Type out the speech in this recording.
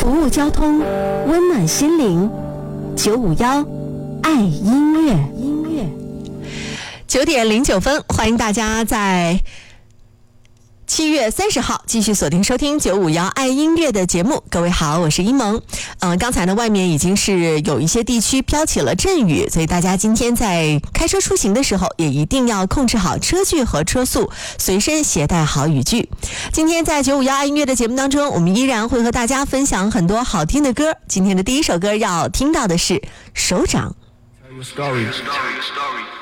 服务交通，温暖心灵。951爱音乐，9点09分，欢迎大家在7月30号继续锁定收听951爱音乐的节目。各位好，我是一萌。刚才呢外面已经是有一些地区飘起了阵雨，所以大家今天在开车出行的时候也一定要控制好车距和车速，随身携带好雨具。今天在951爱音乐的节目当中，我们依然会和大家分享很多好听的歌。今天的第一首歌要听到的是手掌。